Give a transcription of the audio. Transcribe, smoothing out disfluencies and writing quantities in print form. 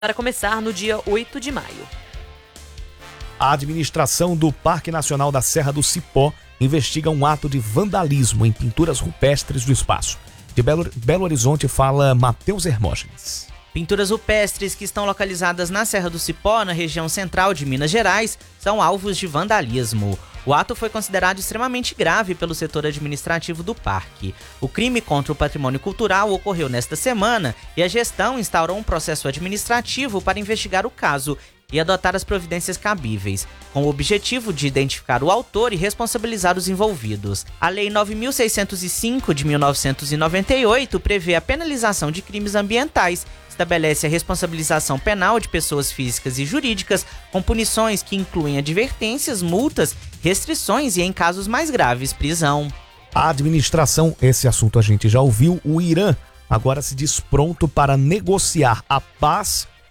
para começar no dia 8 de maio. A administração do Parque Nacional da Serra do Cipó investiga um ato de vandalismo em pinturas rupestres do espaço. De Belo Horizonte fala Matheus Hermógenes. Pinturas rupestres que estão localizadas na Serra do Cipó, na região central de Minas Gerais, são alvos de vandalismo. O ato foi considerado extremamente grave pelo setor administrativo do parque. O crime contra o patrimônio cultural ocorreu nesta semana e a gestão instaurou um processo administrativo para investigar o caso e adotar as providências cabíveis, com o objetivo de identificar o autor e responsabilizar os envolvidos. A Lei 9.605 de 1998 prevê a penalização de crimes ambientais, estabelece a responsabilização penal de pessoas físicas e jurídicas, com punições que incluem advertências, multas, restrições e, em casos mais graves, prisão. A administração, esse assunto a gente já ouviu, o Irã agora se diz pronto para negociar a paz